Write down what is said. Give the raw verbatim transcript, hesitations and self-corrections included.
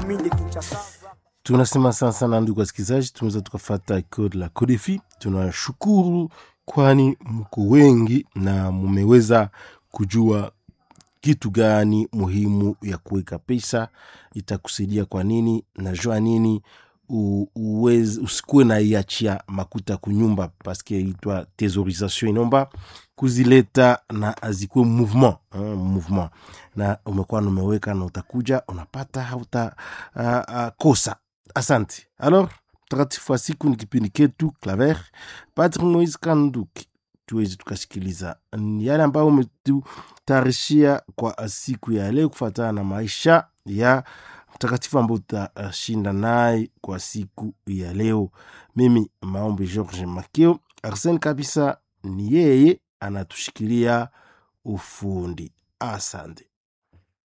Tunasema sana sana ndugu wasikilizaji, tumeweza tukafuata code la Codefi. Tunashukuru kwani mko wengi na mumeweza kujua kitu gani muhimu ya kuweka pesa, itakusaidia kwa nini, najua nini uweze usikuwe na iachia makuta kunyumba paske itwa tesorisation, inomba kuzileta na azikuwe mouvement, hein, mouvement. Na umekuwa umeweka na utakuja unapata hauta uh, uh, kosa. Asante. Alors, mtakatifu wa siku ni kipindi ketu Claver. Padre Moise Kanduki tuweze tukasikiliza yale ambayo umetutayarishia kwa siku ya leo kufuatana na maisha ya mtakatifu ambao utashinda naye kwa siku ya leo. Mimi Maombi George Makeo, Arsene kabisa ni yeye anatushikilia ufundi. Asante.